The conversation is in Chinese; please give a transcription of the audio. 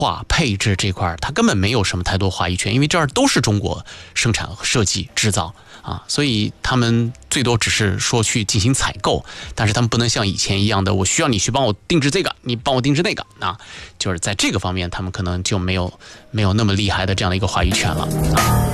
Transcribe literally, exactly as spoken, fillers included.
化配置这块它根本没有什么太多话语权，因为这儿都是中国生产、设计、制造啊，所以他们最多只是说去进行采购，但是他们不能像以前一样的，我需要你去帮我定制这个，你帮我定制那个啊，就是在这个方面，他们可能就没有没有那么厉害的这样的一个话语权了啊。